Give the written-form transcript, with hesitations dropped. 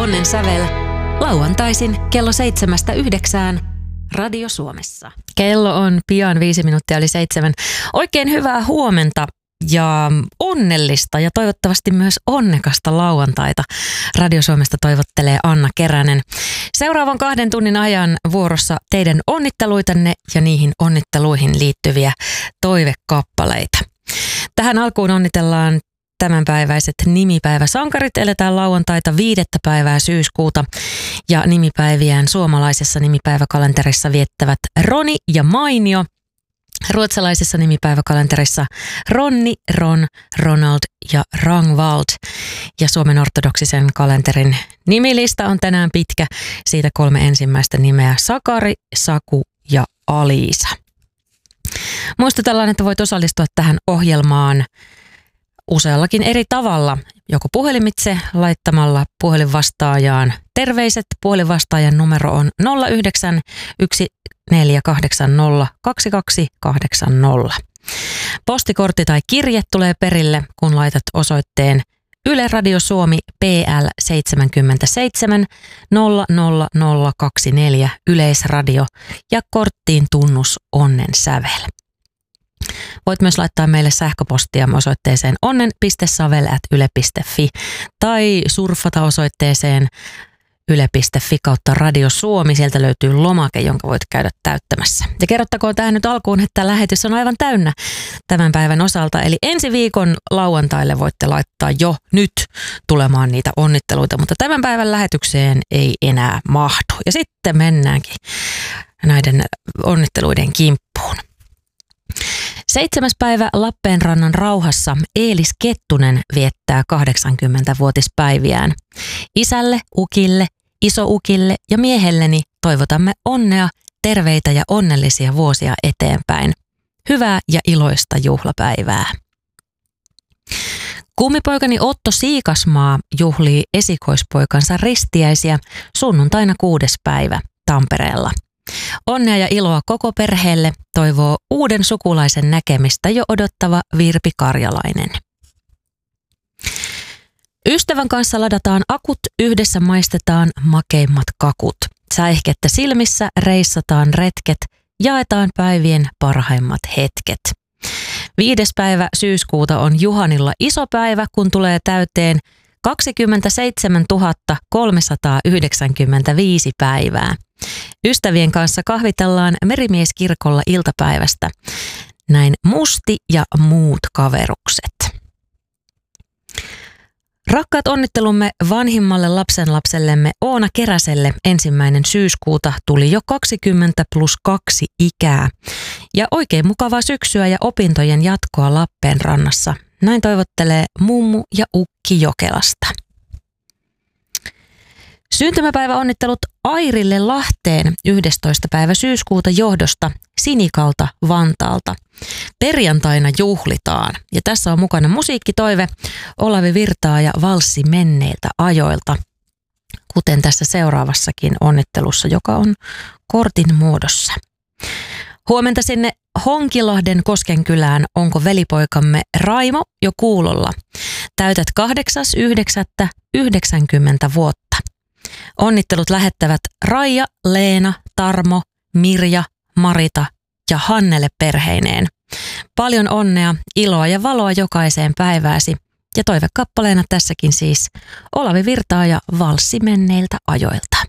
Onnen sävel lauantaisin kello 7-9 Radio Suomessa. Kello on pian 5 minuuttia yli 7. Oikein hyvää huomenta ja onnellista ja toivottavasti myös onnekasta lauantaita. Radio Suomesta toivottelee Anna Keränen. Seuraavan 2 tunnin ajan vuorossa teidän onnitteluitanne ja niihin onnitteluihin liittyviä toivekappaleita. Tähän alkuun onnitellaan tämänpäiväiset nimipäiväsankarit. Eletään lauantaita 5. päivää syyskuuta ja nimipäiviään suomalaisessa nimipäiväkalenterissa viettävät Roni ja Mainio. Ruotsalaisessa nimipäiväkalenterissa Ronni, Ron, Ronald ja Rangvald. Ja Suomen ortodoksisen kalenterin nimilista on tänään pitkä. Siitä 3 ensimmäistä nimeä: Sakari, Saku ja Aliisa. Muistutellaan, että voit osallistua tähän ohjelmaan useallakin eri tavalla, joko puhelimitse laittamalla puhelinvastaajaan terveiset. Puhelinvastaajan numero on 0914802280. Postikortti tai kirje tulee perille, kun laitat osoitteen Yle Radio Suomi PL 77 00024 Yleisradio ja korttiin tunnus Onnen sävel. Voit myös laittaa meille sähköpostia osoitteeseen onnen.savel@yle.fi tai surffata osoitteeseen yle.fi kautta Radio Suomi. Sieltä löytyy lomake, jonka voit käydä täyttämässä. Ja kerrottakoon tähän nyt alkuun, että lähetys on aivan täynnä tämän päivän osalta. Eli ensi viikon lauantaille voitte laittaa jo nyt tulemaan niitä onnitteluita, mutta tämän päivän lähetykseen ei enää mahdu. Ja sitten mennäänkin näiden onnitteluiden kimppuun. 7. päivä Lappeenrannan rauhassa Eelis Kettunen viettää 80-vuotispäiviään. Isälle, ukille, isoukille ja miehelleni toivotamme onnea, terveitä ja onnellisia vuosia eteenpäin. Hyvää ja iloista juhlapäivää. Kummipoikani Otto Siikasmaa juhlii esikoispoikansa ristiäisiä sunnuntaina 6. päivä Tampereella. Onnea ja iloa koko perheelle toivoo uuden sukulaisen näkemistä jo odottava Virpi Karjalainen. Ystävän kanssa ladataan akut, yhdessä maistetaan makeimmat kakut. Säihkettä silmissä, reissataan retket, jaetaan päivien parhaimmat hetket. 5. päivä syyskuuta on Juhanilla iso päivä, kun tulee täyteen 27 395 päivää. Ystävien kanssa kahvitellaan Merimieskirkolla iltapäivästä. Näin musti ja muut kaverukset. Rakkaat onnittelumme vanhimmalle lapsenlapsellemme Oona Keräselle 1. syyskuuta tuli jo 20+2 ikää. Ja oikein mukavaa syksyä ja opintojen jatkoa Lappeenrannassa. Näin toivottelee mummu ja ukki Jokelasta. Syntymäpäiväonnittelut Airille Lahteen 11. päivä syyskuuta johdosta Sinikalta Vantaalta. Perjantaina juhlitaan ja tässä on mukana musiikkitoive Olavi Virtaa ja valssi menneiltä ajoilta, kuten tässä seuraavassakin onnittelussa, joka on kortin muodossa. Huomenta sinne Honkilahden Koskenkylään. Onko velipoikamme Raimo jo kuulolla? Täytät 8.9.90 vuotta. Onnittelut lähettävät Raija, Leena, Tarmo, Mirja, Marita ja Hannele perheineen. Paljon onnea, iloa ja valoa jokaiseen päivääsi. Ja toivekappaleena tässäkin siis Olavi Virtaa ja valssi menneiltä ajoilta.